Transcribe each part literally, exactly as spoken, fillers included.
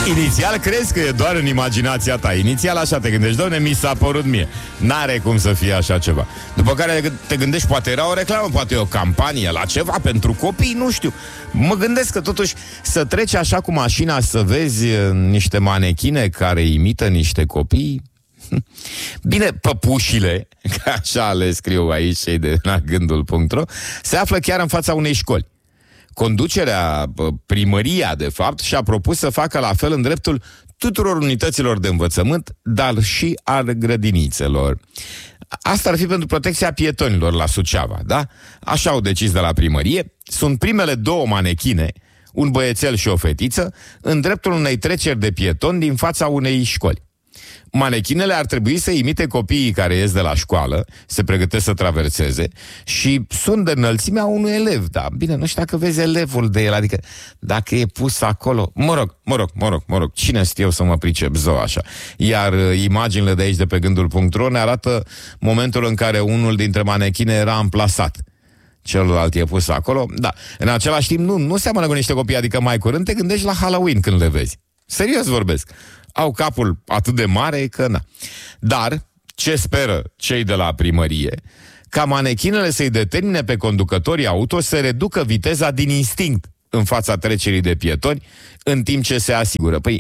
Inițial crezi că e doar în imaginația ta. Inițial așa te gândești, doamne, mi s-a părut mie. N-are cum să fie așa ceva. După care te gândești, poate era o reclamă, poate e o campanie la ceva pentru copii, nu știu. Mă gândesc că totuși să treci așa cu mașina să vezi niște manechine care imită niște copii. Bine, păpușile, că așa le scriu aici cei de la gândul punct ro, se află chiar în fața unei școli. Conducerea, primăria, de fapt, și-a propus să facă la fel în dreptul tuturor unităților de învățământ, dar și al grădinițelor. Asta ar fi pentru protecția pietonilor la Suceava, da? Așa au decis de la primărie. Sunt primele două manechine, un băiețel și o fetiță, în dreptul unei treceri de pietoni din fața unei școli. Manechinele ar trebui să imite copiii care ies de la școală, se pregătesc să traverseze și sunt de înălțimea unui elev. Da, bine, nu știu dacă vezi elevul de el, adică dacă e pus acolo, mă rog, mă rog, mă rog, mă rog, cine știu eu să mă pricep zău așa. Iar uh, imaginile de aici de pe gândul punct ro ne arată momentul în care unul dintre manechine era amplasat. Celălalt e pus acolo, da. În același timp, nu, nu seamănă cu niște copii, adică mai curând te gândești la Halloween când le vezi. Serios vorbesc. Au capul atât de mare că na. Dar ce speră cei de la primărie? Ca manechinele să-i determine pe conducătorii auto să reducă viteza din instinct în fața trecerii de pietoni, în timp ce se asigură. Păi,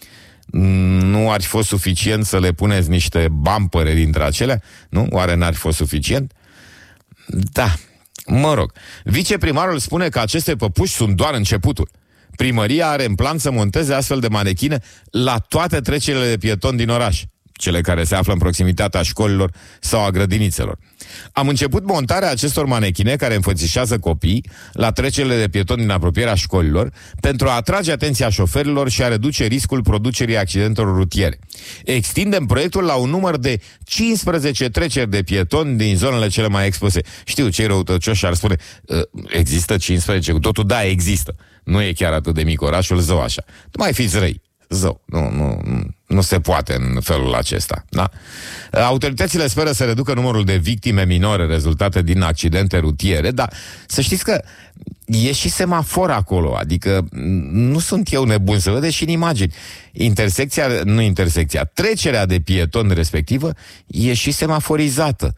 nu ar fi fost suficient să le puneți niște bumpere dintre acelea? Nu? Oare n-ar fi fost suficient? Da, mă rog. Viceprimarul spune că aceste păpuși sunt doar începutul. Primăria are în plan să monteze astfel de manechine la toate trecerile de pietoni din oraș, cele care se află în proximitatea școlilor sau a grădinițelor. Am început montarea acestor manechine care înfățișează copii la trecerile de pietoni din apropierea școlilor pentru a atrage atenția șoferilor și a reduce riscul producerii accidentelor rutiere. Extindem proiectul la un număr de cincisprezece treceri de pietoni din zonele cele mai expuse. Știu, cei răutăcioși ar spune, există cincisprezece, cu totul da, există. Nu e chiar atât de mic orașul, zău așa. Nu mai fiți răi. Zău, nu, nu, nu se poate în felul acesta, da? Autoritățile speră să reducă numărul de victime minore rezultate din accidente rutiere, dar să știți că e și semafor acolo, adică nu sunt eu nebun, să vedeți și în imagini. Intersecția, nu intersecția, trecerea de pieton respectivă e și semaforizată.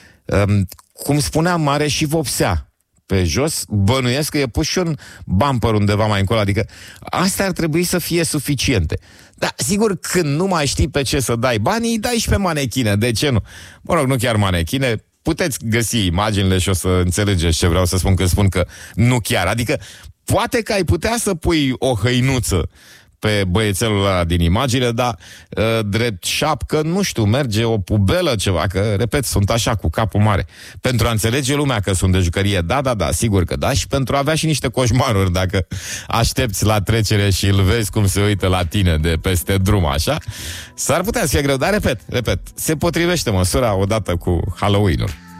Cum spuneam, are și vopsea pe jos, bănuiesc că e pus și un bumper undeva mai încolo, adică astea ar trebui să fie suficiente. Dar sigur, când nu mai știi pe ce să dai banii, îi dai și pe manechine, de ce nu? Mă rog, nu chiar manechine, puteți găsi imaginile și o să înțelegeți ce vreau să spun când spun că nu chiar, adică poate că ai putea să pui o hăinuță pe băiețelul ăla din imagine, dar uh, drept șapcă, nu știu, merge o pubelă, ceva, că, repet, sunt așa, cu capul mare. Pentru a înțelege lumea că sunt de jucărie, da, da, da, sigur că da, și pentru a avea și niște coșmaruri, dacă aștepți la trecere și îl vezi cum se uită la tine de peste drum, așa, s-ar putea să fie greu, dar, repet, repet, se potrivește măsura odată cu Halloween-ul.